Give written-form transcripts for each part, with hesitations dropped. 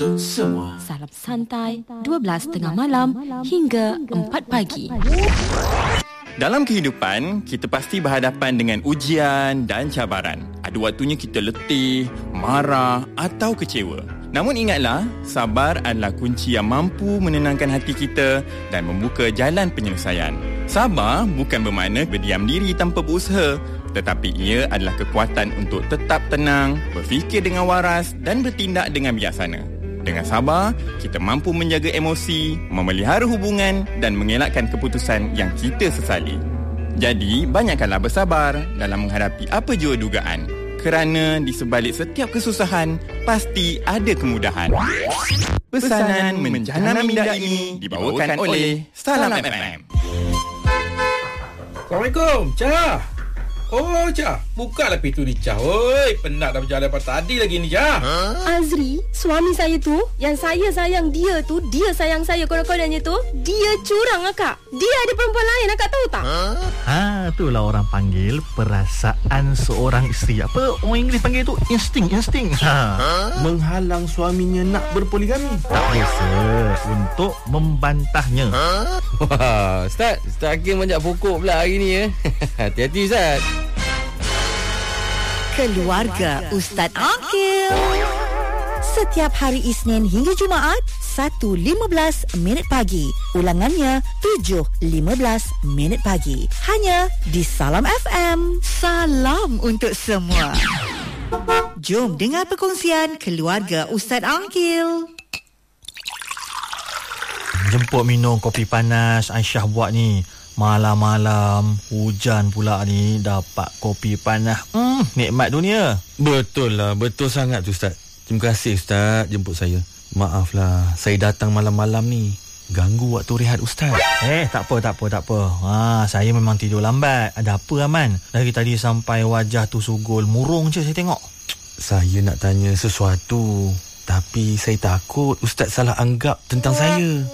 untuk semua. Salam santai 12.30 malam hingga 4 pagi. Dalam kehidupan, kita pasti berhadapan dengan ujian dan cabaran. Ada waktunya kita letih, marah atau kecewa. Namun ingatlah, sabar adalah kunci yang mampu menenangkan hati kita dan membuka jalan penyelesaian. Sabar bukan bermakna berdiam diri tanpa berusaha, tetapi ia adalah kekuatan untuk tetap tenang, berfikir dengan waras dan bertindak dengan bijaksana. Dengan sabar, kita mampu menjaga emosi, memelihara hubungan dan mengelakkan keputusan yang kita sesali. Jadi, banyakkanlah bersabar dalam menghadapi apa jua dugaan. Kerana di sebalik setiap kesusahan, pasti ada kemudahan. Pesanan menjana minda ini dibawakan oleh Salam FM. Assalamualaikum, Cah. Oh, Cah, bukalah pintu ni, Cah. Oi, penat dah berjalan daripada tadi lagi ni, Cah. Azri, suami saya tu, yang saya sayang dia tu, dia sayang saya konon-kononnya tu, dia curang, Akak. Dia ada perempuan lain, Akak tahu tak? Itulah orang panggil perasaan seorang isteri. Apa orang Inggeris panggil tu? Insting. Menghalang suaminya nak berpoligami. Tak biasa untuk membantahnya. Wah, Ustaz Hakim banyak pokok pula hari ni ya. Hati-hati Ustaz. Keluarga Ustaz Akil. Setiap hari Isnin hingga Jumaat 1.15 minit pagi. Ulangannya 7.15 minit pagi. Hanya di Salam FM. Salam untuk semua. Jom dengar perkongsian keluarga Ustaz Akil. Jemput minum kopi panas Aisyah buat ni. Malam-malam hujan pula ni, dapat kopi panas. Nikmat dunia. Betul lah, betul sangat tu Ustaz. Terima kasih Ustaz jemput saya. Maaflah, saya datang malam-malam ni ganggu waktu rehat Ustaz. Tak apa. Saya memang tidur lambat. Ada apa Aman? Dari tadi sampai wajah tu sugul murung je saya tengok. Saya nak tanya sesuatu, tapi saya takut Ustaz salah anggap tentang saya.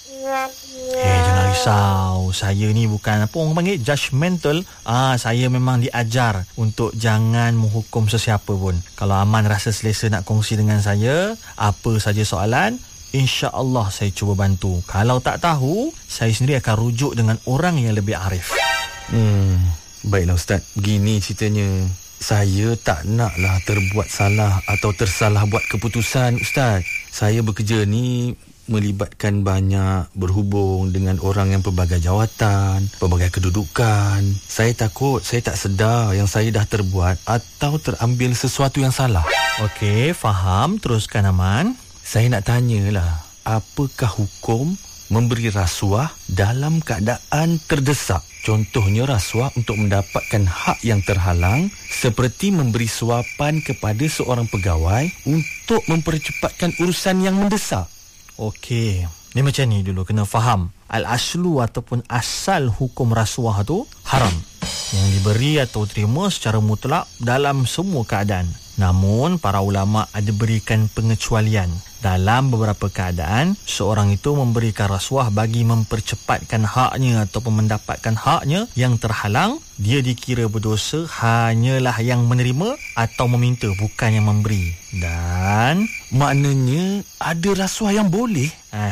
Jangan risau. Saya ni bukan apa orang panggil judgemental. Saya memang diajar untuk jangan menghukum sesiapa pun. Kalau Aman rasa selesa nak kongsi dengan saya, apa saja soalan, insya-Allah saya cuba bantu. Kalau tak tahu, saya sendiri akan rujuk dengan orang yang lebih arif. Baiklah Ustaz, begini ceritanya. Saya tak naklah terbuat salah atau tersalah buat keputusan Ustaz. Saya bekerja ni melibatkan banyak, berhubung dengan orang yang pelbagai jawatan, pelbagai kedudukan. Saya takut saya tak sedar yang saya dah terbuat atau terambil sesuatu yang salah. Okey, faham. Teruskan Aman. Saya nak tanyalah, apakah hukum memberi rasuah dalam keadaan terdesak? Contohnya rasuah untuk mendapatkan hak yang terhalang, seperti memberi suapan kepada seorang pegawai untuk mempercepatkan urusan yang mendesak. Okey, ni macam ni dulu kena faham. Al-aslu ataupun asal hukum rasuah tu haram, yang diberi atau terima secara mutlak dalam semua keadaan. Namun para ulama ada berikan pengecualian. Dalam beberapa keadaan, seorang itu memberikan rasuah bagi mempercepatkan haknya ataupun mendapatkan haknya yang terhalang. Dia dikira berdosa hanyalah yang menerima atau meminta, bukan yang memberi. Dan maknanya ada rasuah yang boleh.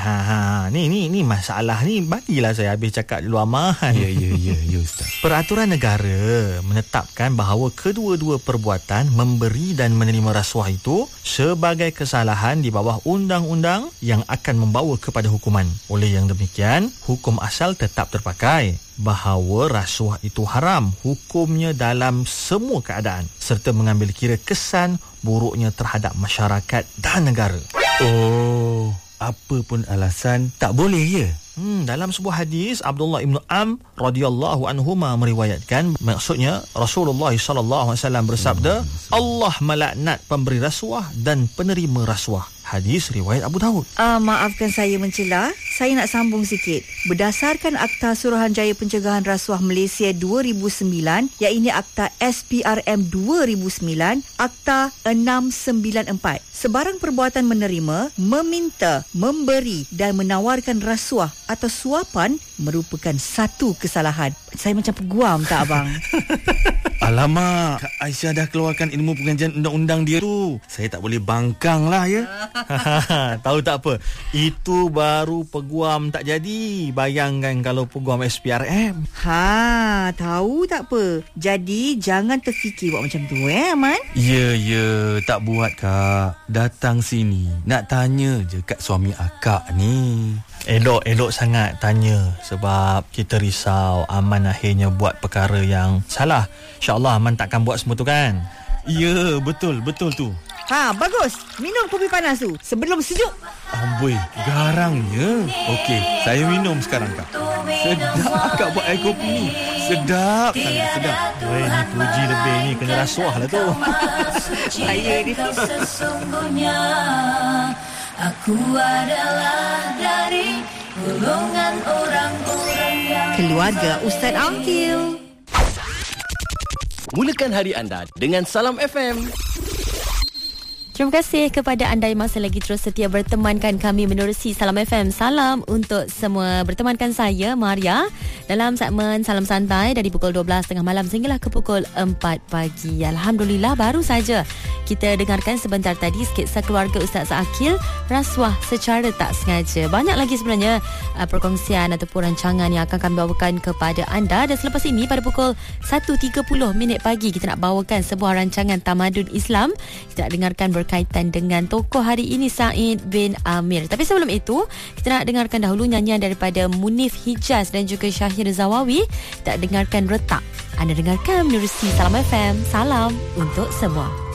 Ni masalah ni. Bagilah saya habis cakap dulu Aman. Ya Ustaz. Peraturan negara menetapkan bahawa kedua-dua perbuatan memberi dan menerima rasuah itu sebagai kesalahan di bawah undang-undang yang akan membawa kepada hukuman. Oleh yang demikian, hukum asal tetap terpakai bahawa rasuah itu haram hukumnya dalam semua keadaan serta mengambil kira kesan buruknya terhadap masyarakat dan negara. Oh, apa pun alasan tak boleh ya? Dalam sebuah hadis, Abdullah ibn Amr radhiyallahu anhuma meriwayatkan, maksudnya Rasulullah sallallahu alaihi wasallam bersabda, Allah melaknat pemberi rasuah dan penerima rasuah. Hadis riwayat Abu Daud. Maafkan saya mencela. Saya nak sambung sikit. Berdasarkan Akta Suruhanjaya Pencegahan Rasuah Malaysia 2009, iaitu Akta SPRM 2009, Akta 694. Sebarang perbuatan menerima, meminta, memberi dan menawarkan rasuah atau suapan merupakan satu kesalahan. Saya macam peguam tak abang? Alamak, Kak Aisyah dah keluarkan ilmu pengajian undang-undang dia tu. Saya tak boleh bangkang lah ya. Tahu tak apa, itu baru peguam tak jadi. Bayangkan kalau peguam SPRM. Tahu tak apa. Jadi jangan terfikir buat macam tu Aman. Ya, tak buat Kak. Datang sini nak tanya je kat suami akak ni. Elok sangat tanya. Sebab kita risau Aman akhirnya buat perkara yang salah. InsyaAllah Aman takkan buat semua tu kan? Ya, betul tu. Bagus. Minum kopi panas tu sebelum sejuk. Amboi, garangnya. Okey, saya minum sekarang Kak. Sedap Kak buat air kopi ni. Sedap sangat, sedap. Weh, ni puji lebih ni. Kena rasuah lah tu. Saya ni sesungguhnya aku adalah dari golongan orang-orang yang Keluarga Ustaz Aqil. Mulakan hari anda dengan Salam FM. Terima kasih kepada anda yang masih lagi terus setia bertemankan kami menerusi Salam FM. Salam untuk semua. Bertemankan saya, Maria, dalam segmen Salam Santai dari pukul 12.30 malam sehinggalah ke pukul 4 pagi. Alhamdulillah, baru saja kita dengarkan sebentar tadi sketsa keluarga Ustaz Aqil, rasuah secara tak sengaja. Banyak lagi sebenarnya perkongsian ataupun rancangan yang akan kami bawakan kepada anda. Dan selepas ini pada pukul 1.30 pagi kita nak bawakan sebuah rancangan Tamadun Islam. Kita nak dengarkan berkaitan dengan tokoh hari ini, Said bin Amir. Tapi sebelum itu, kita nak dengarkan dahulu nyanyian daripada Munif Hijaz dan juga Syahir Zawawi. Kita dengarkan Retak. Anda dengarkan menerusi Salam FM. Salam untuk semua.